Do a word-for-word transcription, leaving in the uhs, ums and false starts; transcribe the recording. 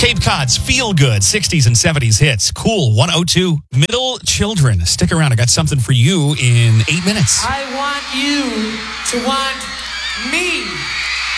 Cape Cod's Feel Good, sixties and seventies hits. Cool, one oh two. Middle Children. Stick around. I got something for you in eight minutes. I want you to want me.